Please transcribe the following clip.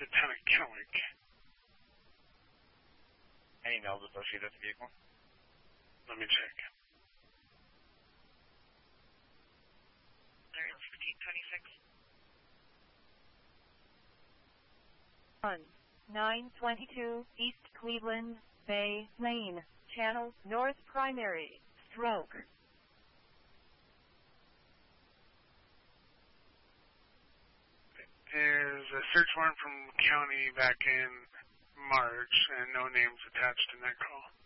Lieutenant Kellick. Any males associated with the vehicle? Let me check. There is 1526. 922 East Cleveland Bay Lane, Channel North Primary, Stroke. There's a search warrant from county back in March, and no names attached in that call.